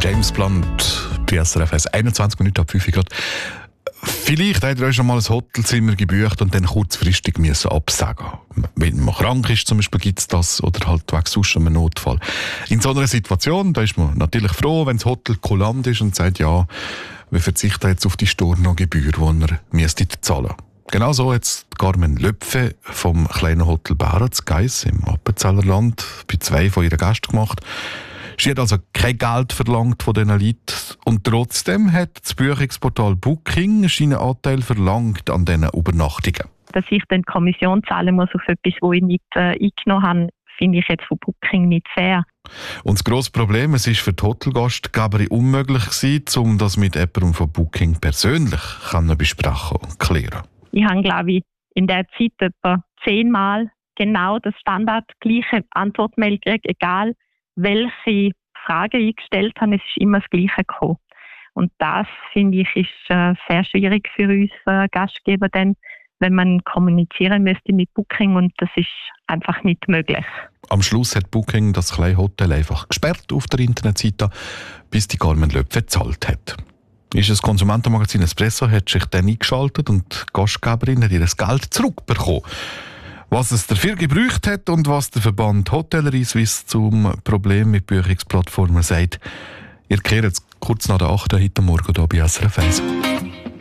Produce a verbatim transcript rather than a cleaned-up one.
James Blunt, bei S R F eins, einundzwanzig Minuten ab fünf Grad. Vielleicht habt ihr euch schon mal ein Hotelzimmer gebucht und dann kurzfristig müssen absagen. Wenn man krank ist, zum Beispiel, gibt es das, oder halt wegen sonst einem Notfall. In so einer Situation, da ist man natürlich froh, wenn das Hotel kulant ist und sagt, ja, wir verzichten jetzt auf die Stornogebühr, die ihr müsstet zahlen. Genau so hat Carmen Löpfe vom kleinen Hotel Bärenz Geiss im Appenzeller Land bei zwei von ihren Gästen gemacht. Sie hat also kein Geld verlangt von diesen Leuten und trotzdem hat das Buchungsportal Booking seinen Anteil verlangt an diesen Übernachtungen. Dass ich dann die Kommission zahlen muss auf etwas, das ich nicht äh, eingenommen habe, finde ich jetzt von Booking nicht fair. Und das grosse Problem, es war für die Hotelgastgeberin unmöglich gewesen, um das mit jemandem von Booking persönlich können besprechen und klären. Ich habe, glaube ich, in der Zeit etwa zehnmal genau das Standard gleiche Antwortmail gekriegt, egal welche Frage ich gestellt habe, es ist immer das Gleiche gekommen. Und das, finde ich, ist äh, sehr schwierig für uns äh, Gastgeber, denn wenn man kommunizieren müsste mit Booking und das ist einfach nicht möglich. Am Schluss hat Booking das kleine Hotel einfach gesperrt auf der Internetseite, bis die Carmen Löpfe gezahlt hat. Ist das Konsumentenmagazin Espresso hat sich dann eingeschaltet und die Gastgeberin hat ihr Geld zurückbekommen. Was es dafür gebraucht hat und was der Verband Hotellerie Suisse zum Problem mit Buchungsplattformen sagt, ihr kehrt jetzt kurz nach der acht heute Morgen hier bei S R F eins.